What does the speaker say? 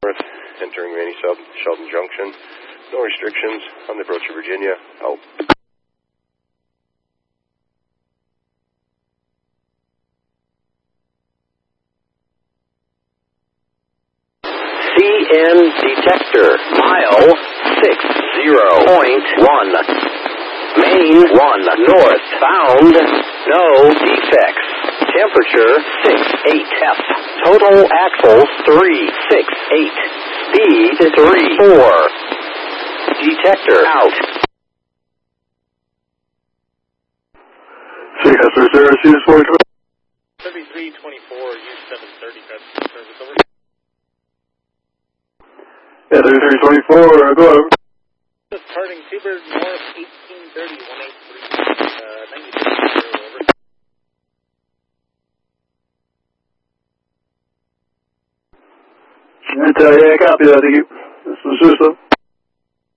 North, entering Randy Sheldon Junction. No restrictions on the approach to Virginia. Out. CN detector, mile 60.1. Main 1 north, bound, no defects. Temperature 68 F. Total axles 368. Speed 34. Detector out. Customer service, use 412. 3324, use 730, customer service over. Yeah, 3324, go ahead. Departing Seabird North, 1830, 183, 93, over. Yeah, copy that. Thank you. This is the system.